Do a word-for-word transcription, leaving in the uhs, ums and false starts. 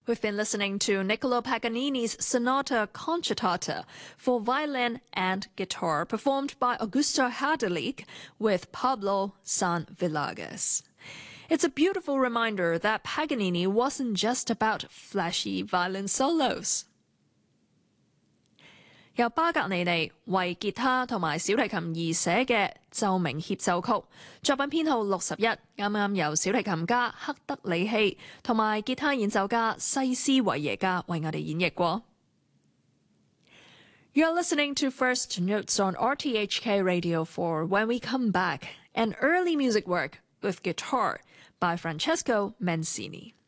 We've been listening to Niccolo Paganini's Sonata Concertata for violin and guitar, performed by Augusto Hardelic with Pablo Sanvillagres. It's a beautiful reminder that Paganini wasn't just about flashy violin solos. 由巴格尼尼為吉他同埋小提琴而寫嘅奏鳴協奏曲，作品編號六十一，啱啱由小提琴家克德里希同埋吉他演奏家西斯維耶加為我哋演繹過。You're listening to First Notes on R T H K Radio four. When we come back, an early music work with guitar by Francesco Mancini.